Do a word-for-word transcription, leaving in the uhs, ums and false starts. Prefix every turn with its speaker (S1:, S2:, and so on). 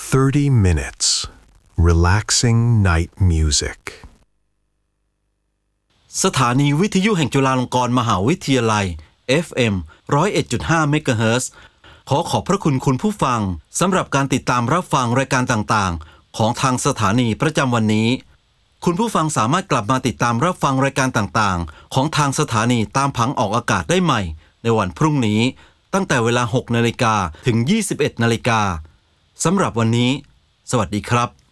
S1: thirty minutes relaxing night music
S2: สถานีวิทยุแห่งจุฬาลงกรณ์มหาวิทยาลัย เอฟ เอ็ม หนึ่งศูนย์เอ็ดจุดห้า เมกะเฮิรตซ์ขอขอบพระคุณคุณผู้ฟังสำหรับการติดตามรับฟังรายการต่างๆของทางสถานีประจำวันนี้คุณผู้ฟังสามารถกลับมาติดตามรับฟังรายการต่างๆของทางสถานีตามผังออกอากาศได้ใหม่ในวันพรุ่งนี้ตั้งแต่เวลา หกนาฬิกา ถึง ยี่สิบเอ็ดนาฬิกาสำหรับวันนี้สวัสดีครับ